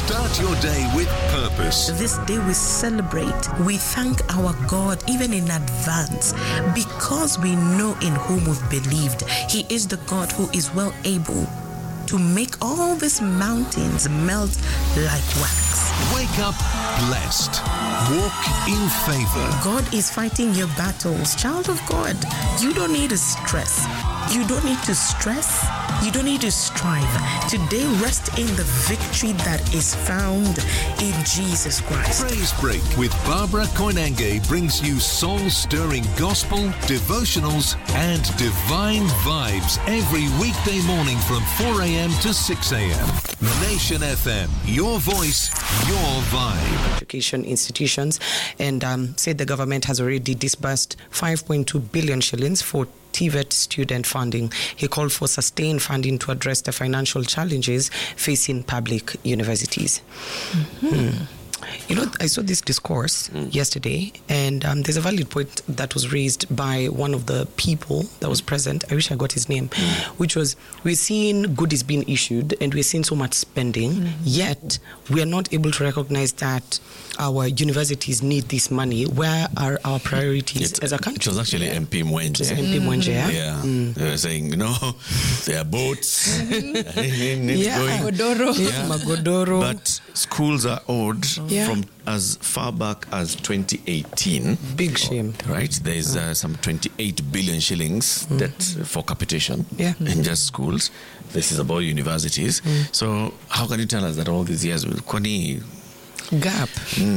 Start your day with purpose. This day we celebrate. We thank our God even in advance because we know in whom we've believed. He is the God who is well able to make all these mountains melt like wax. Wake up blessed. Walk in favor. God is fighting your battles. Child of God, you don't need to stress. You don't need to stress. You don't need to strive. Today, rest in the victory that is found in Jesus Christ. Praise Break with Barbara Koinange brings you soul-stirring gospel, devotionals, and divine vibes every weekday morning from 4 a.m. to 6 a.m. Nation FM, your voice, your vibe. Education institutions, and said the government has already disbursed 5.2 billion shillings for TVET student funding. He called for sustained funding to address the financial challenges facing public universities. You know, I saw this discourse yesterday, and there's a valid point that was raised by one of the people that was present. I wish I got his name, which was, we're seeing goodies being issued and we're seeing so much spending, yet we are not able to recognize that our universities need this money. Where are our priorities as a country? It was actually MP Mwenje. MP Mwenje, Yeah. They were saying, you know, there are boats. Magodoro. But schools are owed from as far back as 2018. Big shame. Right? There's some 28 billion shillings that for capitation in just schools. This is about universities. So how can you tell us that all these years will Kwani gap?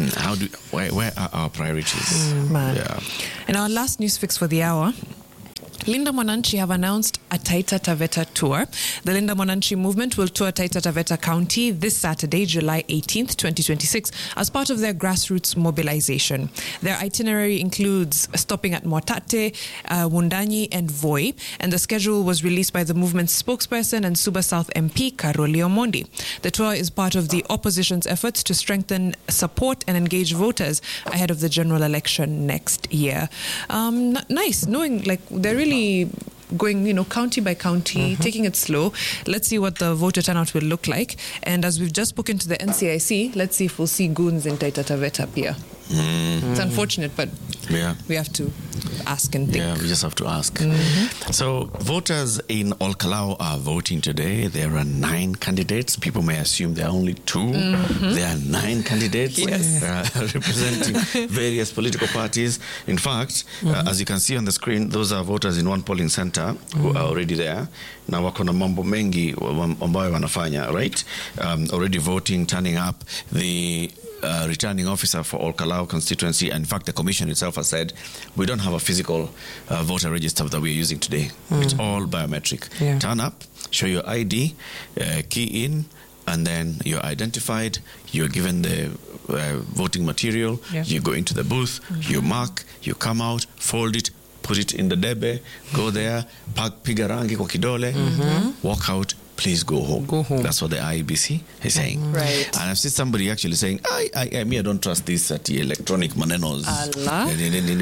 Where are our priorities? And our last news fix for the hour. Linda Mwananchi have announced a Taita Taveta tour. The Linda Mwananchi movement will tour Taita Taveta County this Saturday, July 18th, 2026, as part of their grassroots mobilization. Their itinerary includes stopping at Mwatate, Wundanyi, and Voi, and the schedule was released by the movement's spokesperson and Suba South MP, Karoli Omondi. The tour is part of the opposition's efforts to strengthen support and engage voters ahead of the general election next year. Nice, knowing like they're really going, county by county, taking it slow. Let's see what the voter turnout will look like. And as we've just spoken to the NCIC, let's see if we'll see goons in Taita Taveta here. It's unfortunate, but we have to ask and think. Yeah, we just have to ask. So voters in Olkalau are voting today. There are 9 candidates. People may assume there are only 2. There are 9 candidates representing various political parties. In fact, as you can see on the screen, those are voters in one polling center who are already there. Now wako na mambo mengi ambayo wanafanya, right? Already voting, turning up. The returning officer for Olkalau constituency, and in fact the commission itself has said we don't have a physical voter register that we're using today. It's all biometric. Turn up, show your ID, key in, and then you're identified, you're given the voting material, you go into the booth, you mark, you come out, fold it, put it in the debe, go there, piga rangi kwa kidole, walk out, please go home. Go home. That's what the IEBC is saying. Right. And I've seen somebody actually saying, I don't trust this electronic manenos. Allah.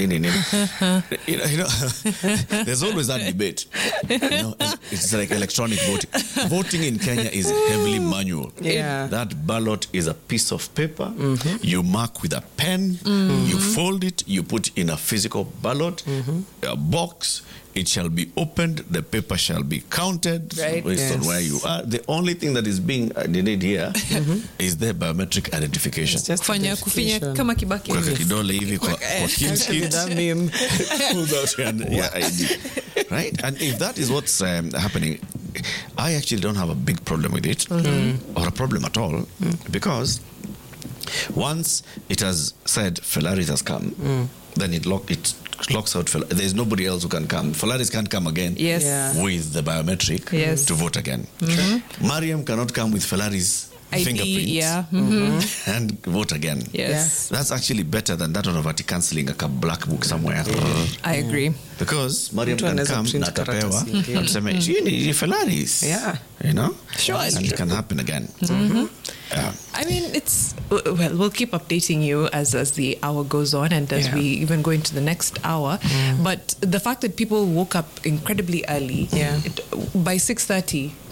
There's always that debate. It's like electronic voting. Voting in Kenya is heavily manual. That ballot is a piece of paper. You mark with a pen. You fold it. You put in a physical ballot, a box. It shall be opened. The paper shall be counted based on where you are. The only thing that is being needed here is the biometric identification. Kufinya kama Kibaki. Kwa kidole hivi kwa kit. Pulls out your ID. Right? And if that is what's happening, I actually don't have a big problem with it, or a problem at all, because once it has said Felaris has come, then it locks out. There's nobody else who can come. Folaris can't come again with the biometric to vote again. Mariam cannot come with Folaris fingerprint and vote again. That's actually better than that one of cancelling a black book somewhere. I agree. Because Mariam can come na tapewa and say, you Folaris. Sure. And it can happen again. I mean, it's we'll keep updating you as the hour goes on and as we even go into the next hour. But the fact that people woke up incredibly early, by 6:30,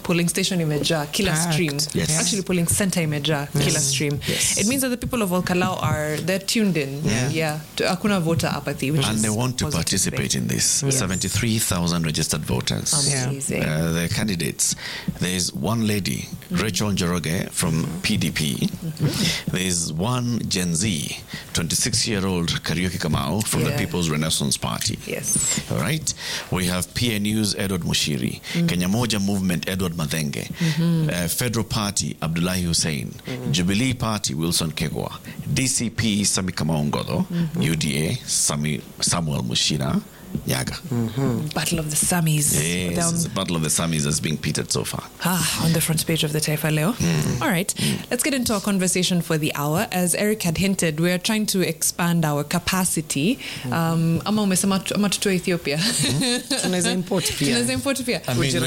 polling station imejaa kila stream. Yes. Actually polling center imejaa kila stream. Yes. It means that the people of Olkalau they're tuned in. Hakuna voter apathy, which and is they want to positive participate thing. in this. Yes. 73,000 registered voters. Amazing. The candidates. There's one lady, Rachel Njoroge from PDP. There's one Gen Z, 26-year-old Kariuki Kamau from the People's Renaissance Party. Yes. All right. We have PNU's Edward Mushiri, Kenya Moja Movement Edward Mathenge, Federal Party Abdullahi Hussein, Jubilee Party Wilson Kegwa, DCP Sami Kamaungodo, UDA Samuel Mushina, Yaga. Battle of the Samis. Yes, the Battle of the Samis has been pitted so far. On the front page of the Taifa Leo. All right, let's get into our conversation for the hour. As Eric had hinted, we are trying to expand our capacity. Ama umesema tutoe Ethiopia. Tunaweza import pia. Tunaweza import pia. I mean,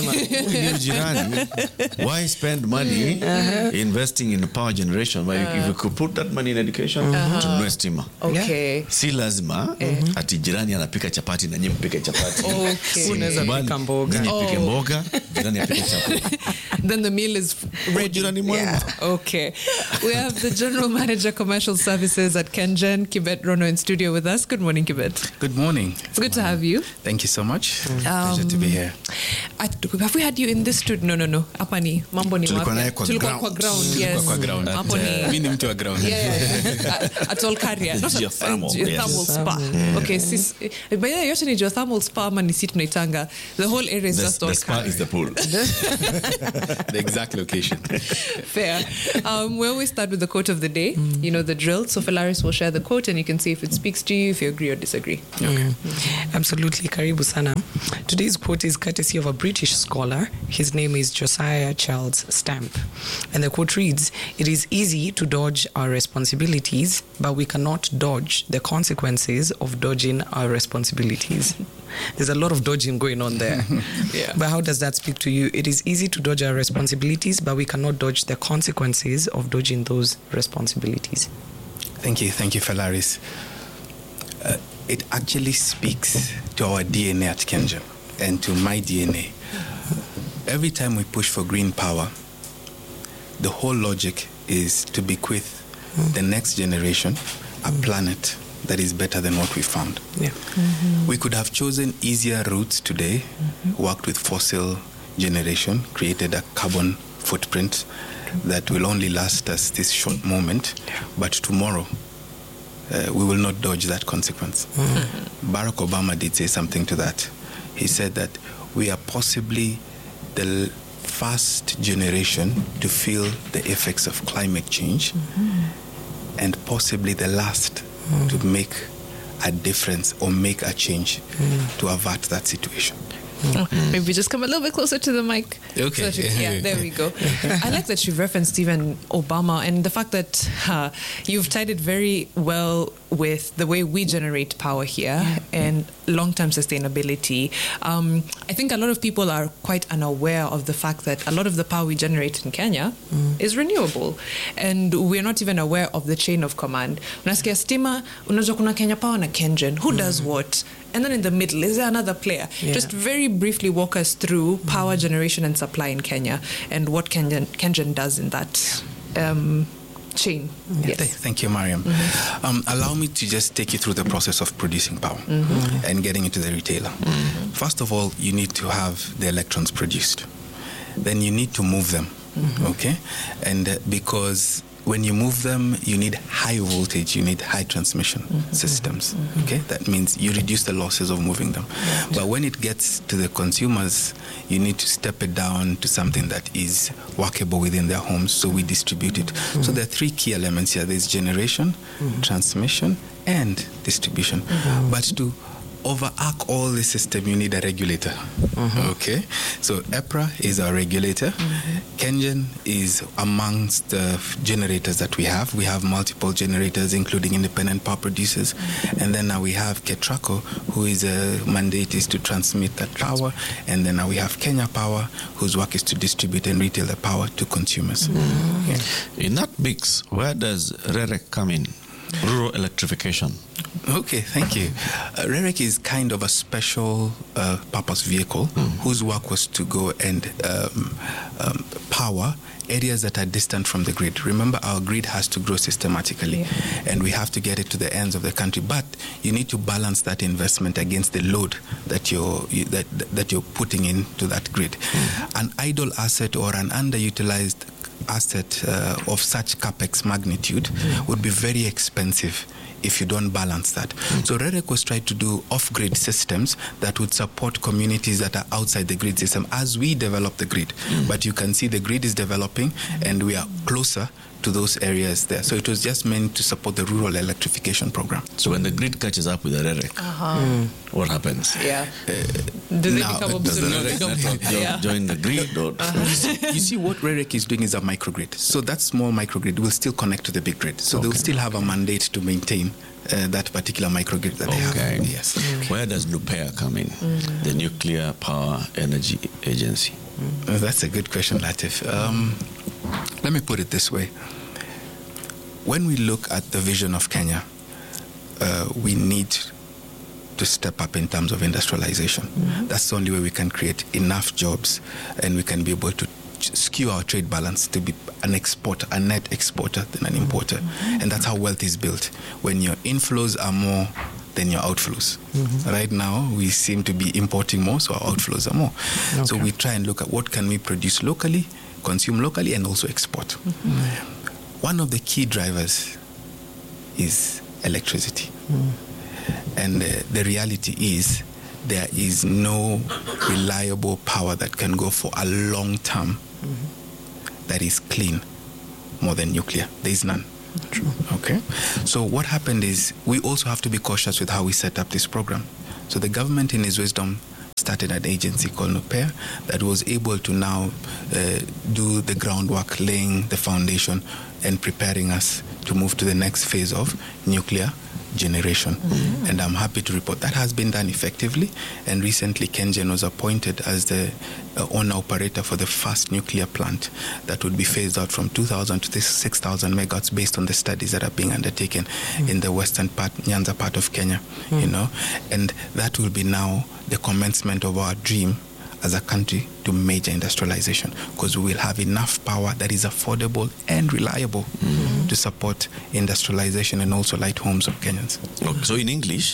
jirani, why spend money investing in power generation? If you could put that money in education, tununue stima. Okay. Si lazima ati jirani anapika chapati na nyinyi mpike chapati. Okay. Unaweza pika mboga. Nyinyi pike mboga, jirani apike chapati. Then the meal is ready. Jirani mwema. Okay. We have the General Manager Commercial Services at KenGen, Kibet Rono, in studio with us. Good morning, Kibet. Good morning. It's good to have you. Thank you so much. Pleasure to be here. Have we had you in this studio? No. Hapa ni mambo ni Tulikuwa naye kwa Tulikuwa kwa ground. Yes. Kwa ground. Hapo ni Mimi ni mtu wa ground. At Olkaria. Not Geothermal, geothermal spa. Okay, sis. By the way, yote ni geothermal spa ama ni sit tunaitanga. The whole area is just The spa Olkaria. is the pool. The exact location. Fair. We always start with the quote of the day. You know the drill. So Falaris will share the quote and you can see if it speaks to you, if you agree or disagree. Absolutely. Karibu sana. Today's quote is courtesy of a British scholar. His name is Josiah Charles Stamp. And the quote reads, "It is easy to dodge our responsibilities, but we cannot dodge the consequences of dodging our responsibilities." There's a lot of dodging going on there. But how does that speak to you? It is easy to dodge our responsibilities, but we cannot dodge the consequences of dodging those responsibilities. Thank you, Falaris. It actually speaks to our DNA at KenGen and to my DNA. Every time we push for green power, the whole logic is to bequeath the next generation a planet that is better than what we found. We could have chosen easier routes today, worked with fossil generation, created a carbon footprint that will only last us this short moment, but tomorrow we will not dodge that consequence. Barack Obama did say something to that. He said that we are possibly the first generation to feel the effects of climate change and possibly the last to make a difference or make a change to avert that situation. Maybe just come a little bit closer to the mic. Okay. There we go. I like that you referenced even Obama and the fact that you've tied it very well with the way we generate power here and long-term sustainability. I think a lot of people are quite unaware of the fact that a lot of the power we generate in Kenya is renewable. And we're not even aware of the chain of command. Unasikia stima, unajua kuna Kenya Power na KenGen. Who does what? And then in the middle, is there another player? Just very briefly walk us through power generation and supply in Kenya and what KenGen does in that chain. Thank you, Mariam. Allow me to just take you through the process of producing power and getting it to the retailer. First of all, you need to have the electrons produced. Then you need to move them, okay? And because when you move them, you need high voltage, you need high transmission systems, okay? That means you reduce the losses of moving them. But when it gets to the consumers, you need to step it down to something that is workable within their homes, so we distribute it. So there are three key elements here. There's generation, transmission, and distribution. But to overarch all the system, you need a regulator. Okay, so EPRA is our regulator. KenGen is amongst the generators that we have. We have multiple generators, including independent power producers, and then now we have KETRACO, who is mandate is to transmit that power, and then now we have Kenya Power, whose work is to distribute and retail the power to consumers. In that mix, where does REREC come in? Rural electrification. Okay, thank you. REREC is kind of a special purpose vehicle whose work was to go and power areas that are distant from the grid. Remember, our grid has to grow systematically, and we have to get it to the ends of the country. But you need to balance that investment against the load that you're putting into that grid. An idle asset or an underutilized asset of such capex magnitude would be very expensive if you don't balance that. So REREC was trying to do off-grid systems that would support communities that are outside the grid system as we develop the grid. But you can see the grid is developing and we are closer to those areas there. So it was just meant to support the rural electrification program. So when the grid catches up with the REREC, what happens? Yeah. Do they become obsolete? Join the grid? Or You see, what REREC is doing is a microgrid. So that small microgrid will still connect to the big grid. So they'll still have a mandate to maintain that particular microgrid that they have. Yes. Where does NUPEA come in? The Nuclear Power Energy Agency. That's a good question, Latif. Let me put it this way. When we look at the vision of Kenya, we need to step up in terms of industrialization. That's the only way we can create enough jobs and we can be able to skew our trade balance to be an exporter, a net exporter than an importer. And that's how wealth is built. When your inflows are more than your outflows. Right now, we seem to be importing more, so our outflows are more. So we try and look at what can we produce locally, consume locally, and also export. One of the key drivers is electricity. And the reality is there is no reliable power that can go for a long term that is clean more than nuclear. There is none. True. Okay. So what happened is we also have to be cautious with how we set up this program. So the government, in its wisdom, started an agency called NUPEA that was able to now do the groundwork, laying the foundation and preparing us to move to the next phase of nuclear generation. And I'm happy to report that has been done effectively. And recently, KenGen was appointed as the owner-operator for the first nuclear plant that would be phased out from 2,000 to 6,000 megawatts based on the studies that are being undertaken in the western part, Nyanza part of Kenya, you know. And that will be now the commencement of our dream as a country to major industrialization, because we will have enough power that is affordable and reliable to support industrialization and also light homes of Kenyans. Okay, so in English,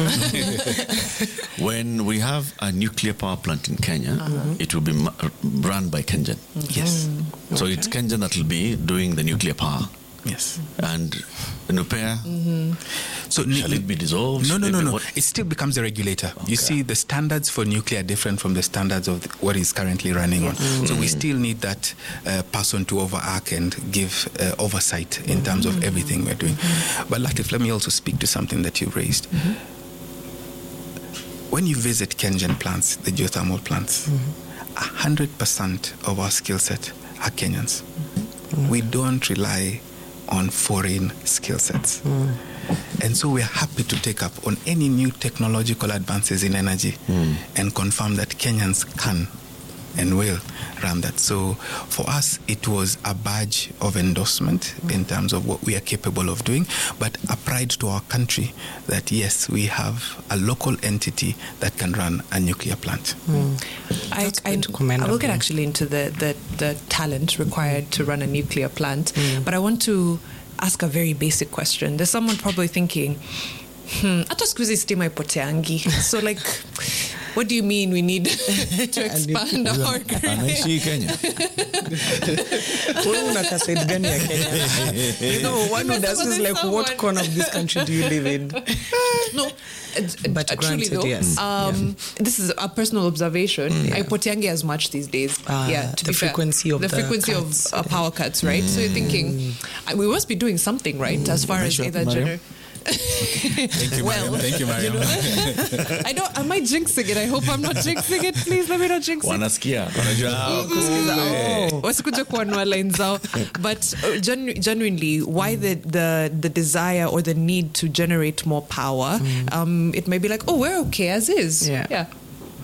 when we have a nuclear power plant in Kenya, it will be run by KenGen. Yes. So it's KenGen that will be doing the nuclear power. Yes. And NUPEA, so shall it be dissolved? No. It still becomes a regulator. You see, the standards for nuclear are different from the standards of what is currently running on. So we still need that person to overarch and give oversight in terms of everything we're doing. But Latif, let me also speak to something that you raised. When you visit KenGen plants, the geothermal plants, 100% of our skill set are Kenyans. We don't rely on foreign skill sets. And so we're happy to take up on any new technological advances in energy and confirm that Kenyans can and will run that. So for us, it was a badge of endorsement in terms of what we are capable of doing, but a pride to our country that, yes, we have a local entity that can run a nuclear plant. I will get actually into the talent required to run a nuclear plant, but I want to ask a very basic question. There's someone probably thinking, hata siku hizi stima ipoteangi. So like, what do you mean we need to expand our grid? Anaishi Kenya. You know, one who does is like, what corner of this country do you live in? No, but truly granted, though, yes. This is a personal observation. Ipoteangi as much these days. To the be frequency fair, of the frequency cuts. of power cuts, right? So you're thinking, we must be doing something, right? As far as either Mariam? Thank you, Mariam. Thank you, Mariam. Am I jinxing it? I hope I'm not jinxing it. Please let me not jinx it. Wanasikia. Wanajua. Wasikuja kuanua line zao. But genuinely, why the desire or the need to generate more power? It may be like, oh, we're okay as is. Yeah.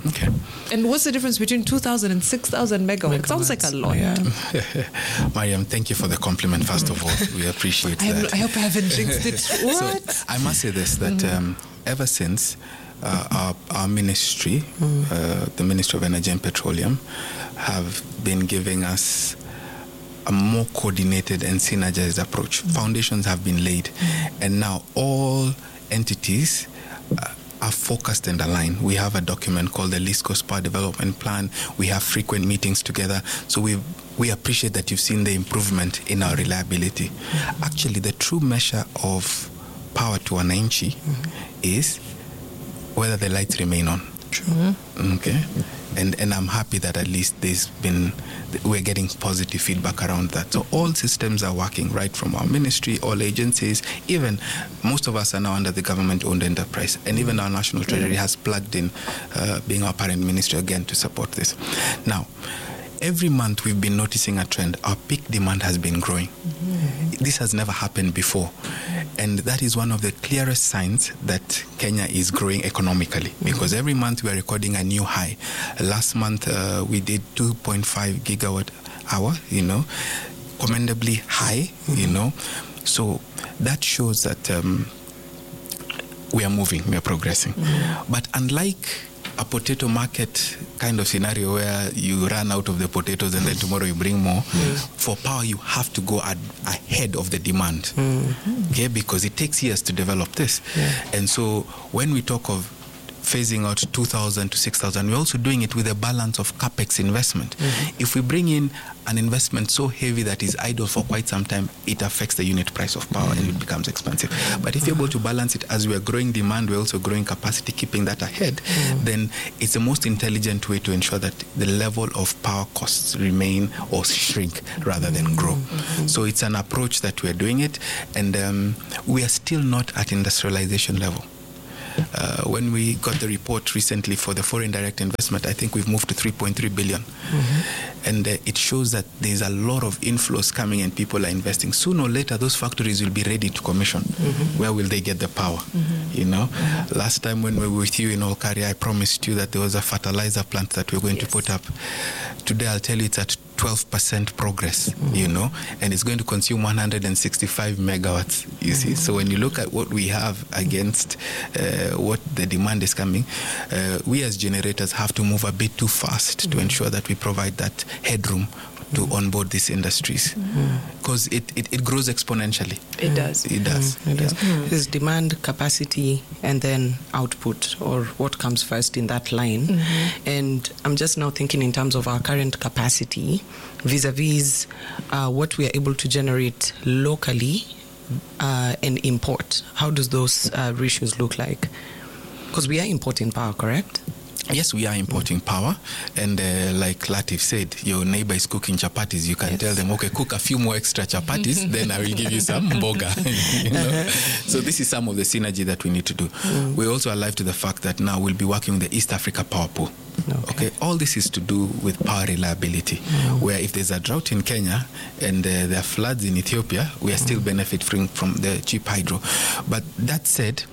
Okay. And what's the difference between 2,000 and 6,000 megawatts? Sounds like a lot. Yeah. Mariam, thank you for the compliment, first of all. We appreciate that. I hope I haven't jinxed it. What? So, I must say this, that ever since our ministry, the Ministry of Energy and Petroleum, have been giving us a more coordinated and synergized approach. Foundations have been laid, and now all entities are focused and aligned. We have a document called the East Coast Power Development Plan. We have frequent meetings together. So we appreciate that you've seen the improvement in our reliability. Actually, the true measure of power to wananchi is whether the lights remain on. Okay. And I'm happy that at least we're getting positive feedback around that. So all systems are working, right from our ministry, all agencies, even most of us are now under the government-owned enterprise. And even our National Treasury has plugged in, being our parent ministry again, to support this. Now, every month we've been noticing a trend. Our peak demand has been growing. This has never happened before. And that is one of the clearest signs that Kenya is growing economically, because every month we are recording a new high. Last month we did 2.5 gigawatt hour, commendably high, So that shows that we are moving, we are progressing. But unlike a potato market kind of scenario where you run out of the potatoes and then tomorrow you bring more, for power you have to go ahead of the demand, okay, because it takes years to develop this. And so when we talk of phasing out 2,000 to 6,000, we're also doing it with a balance of capex investment. If we bring in an investment so heavy that is idle for quite some time, it affects the unit price of power and it becomes expensive. But if you're able to balance it, as we are growing demand, we're also growing capacity, keeping that ahead, then it's the most intelligent way to ensure that the level of power costs remain or shrink rather than grow. So it's an approach that we're doing it, and we are still not at industrialization level. When we got the report recently for the foreign direct investment, I think we've moved to 3.3 billion. And it shows that there's a lot of inflows coming and people are investing. Sooner or later, those factories will be ready to commission. Where will they get the power? Last time when we were with you in Olkaria, I promised you that there was a fertilizer plant that we were going to put up. Today, I'll tell you it's at 12% progress, and it's going to consume 165 megawatts, you see. So when you look at what we have against what the demand is coming, we as generators have to move a bit too fast to ensure that we provide that headroom to onboard these industries, because it grows exponentially. It does. It does. There's demand, capacity, and then output, or what comes first in that line. And I'm just now thinking in terms of our current capacity vis-a-vis what we are able to generate locally and import. How does those ratios look like? Because we are importing power, correct? Yes, we are importing power, and like Latif said, your neighbor is cooking chapatis. You can tell them, okay, cook a few more extra chapatis, then I will give you some mboga. So this is some of the synergy that we need to do. We're also alive to the fact that now we'll be working with the East Africa Power Pool. Okay, all this is to do with power reliability, where if there's a drought in Kenya and there are floods in Ethiopia, we are still benefiting from the cheap hydro. But that said,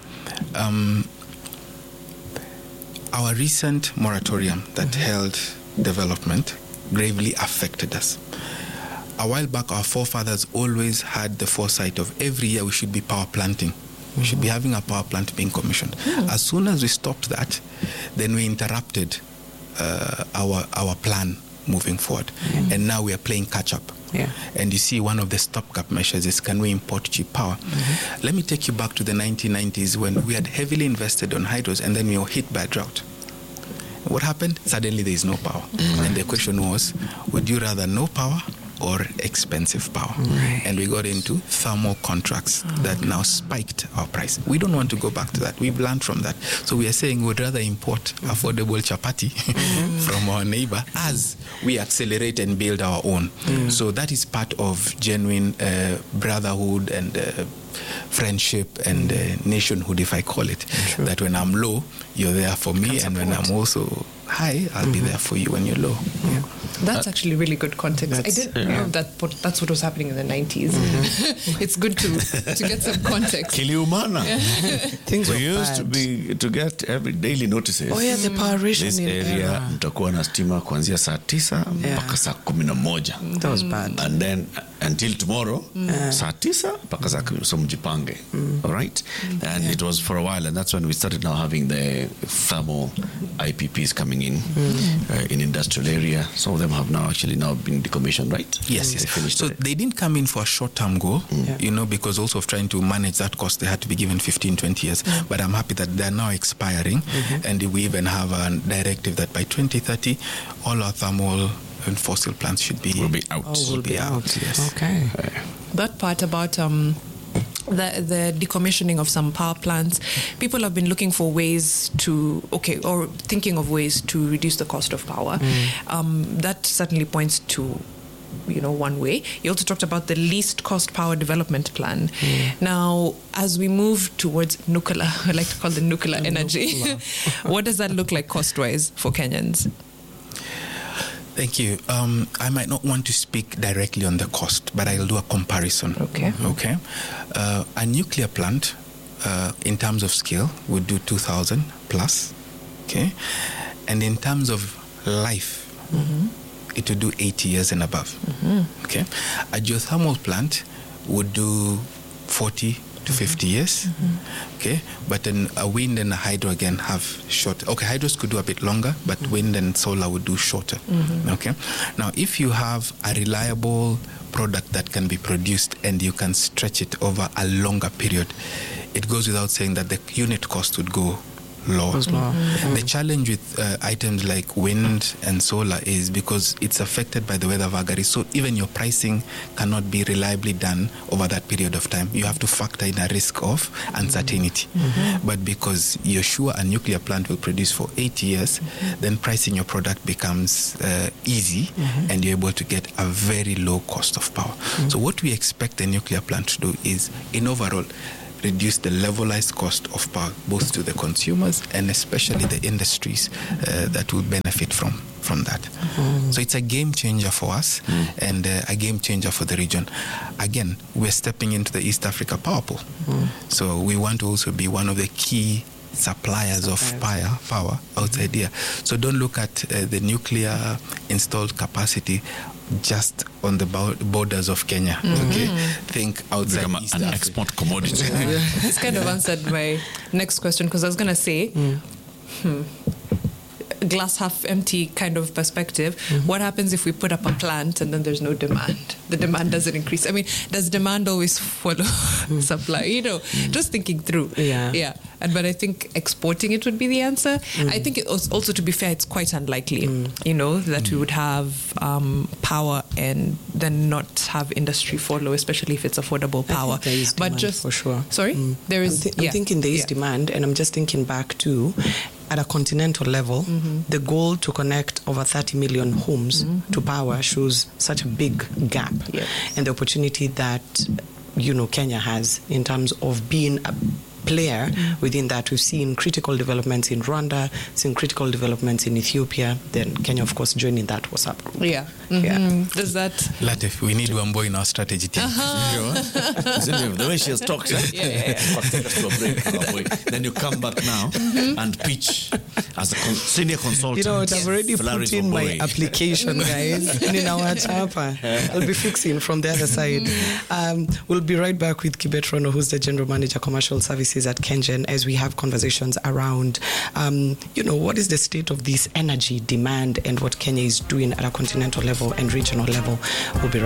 our recent moratorium that held development gravely affected us. A while back, our forefathers always had the foresight of every year we should be power planting. We should be having a power plant being commissioned. As soon as we stopped that, then we interrupted our plan moving forward. And now we are playing catch up. And you see, one of the stopgap measures is, can we import cheap power? Let me take you back to the 1990s when we had heavily invested on hydros and then we were hit by a drought. What happened? Suddenly there is no power. And the question was, would you rather no power or expensive power? And we got into thermal contracts that now spiked our price. We don't want to go back to that. We've learned from that. So we are saying we'd rather import affordable chapati from our neighbor as we accelerate and build our own. So that is part of genuine brotherhood and friendship and nationhood, if I call it. That when I'm low, you're there for me, and when I'm also high, I'll be there for you when you're low. Yeah. That's actually really good context. I didn't know that's what was happening in the 90s. It's good to get some context. Kiliumana. Things we were used bad. to get every daily notices. Oh yeah, the power This rationing area era. mtakuwa na stima kuanzia saa 9 mpaka saa 11. That was bad. And then until tomorrow, saa 9 mpaka saa 10, so mjipange. All right? And it was for a while, and that's when we started now having the thermal IPPs coming in industrial area. Some of them have now actually been decommissioned, right? Yes. They finished So it. they didn't come in for a short-term goal, because also of trying to manage that cost, they had to be given 15, 20 years. But I'm happy that they're now expiring, and we even have a directive that by 2030, all our thermal and fossil plants will be out. Will be out. Yes. Okay. That part about the decommissioning of some power plants, people have been looking for ways to, or thinking of ways to reduce the cost of power. That certainly points to, one way. You also talked about the least cost power development plan. Now, as we move towards nuclear, I like to call it nuclear energy, what does that look like cost-wise for Kenyans? Thank you. I might not want to speak directly on the cost, but I'll do a comparison. Okay. A nuclear plant, in terms of scale, would do 2,000 plus. Okay. And in terms of life, it would do 80 years and above. Okay. A geothermal plant would do 40 to 50 years. Okay. But then a wind and a hydro again have short. Okay, hydros could do a bit longer, but wind and solar would do shorter. Okay. Now, if you have a reliable product that can be produced and you can stretch it over a longer period, it goes without saying that the unit cost would go lower. The challenge with items like wind and solar is because it's affected by the weather vagaries. So even your pricing cannot be reliably done over that period of time. You have to factor in a risk of uncertainty. But because you're sure a nuclear plant will produce for 80 years, then pricing your product becomes easy, and you're able to get a very low cost of power. So what we expect a nuclear plant to do is, in overall, reduce the levelized cost of power, both to the consumers and especially the industries that will benefit from that. So it's a game changer for us and a game changer for the region. Again, we're stepping into the East Africa power pool. So we want to also be one of the key suppliers of power outside here. So don't look at the nuclear installed capacity just on the borders of Kenya. Okay, think outside East an Africa. export commodity. This kind of answered my next question, because I was going to say, glass half empty kind of perspective. What happens if we put up a plant and then there's no demand? The demand doesn't increase. I mean, does demand always follow supply? Just thinking through. Yeah. But I think exporting it would be the answer. I think it also, to be fair, it's quite unlikely, that we would have power and then not have industry follow, especially if it's affordable power. There is demand, for sure. Sorry? There is. I'm thinking there is demand, and I'm just thinking back to, at a continental level, the goal to connect over 30 million homes to power shows such a big gap. And the opportunity that, Kenya has in terms of being a player within that. We've seen critical developments in Rwanda, seen critical developments in Ethiopia, then Kenya, of course, joining that WhatsApp group. Does that... Latif, we need Wamboi in our strategy team. The way she has talked. Take us to a break. Then you come back now and pitch as a senior consultant. I've already put in my application, guys. In our chapa. I'll be fixing from the other side. We'll be right back with Kibet Rono, who's the General Manager, Commercial Services at KenGen, as we have conversations around, what is the state of this energy demand and what Kenya is doing at a continental level and regional level. We'll be right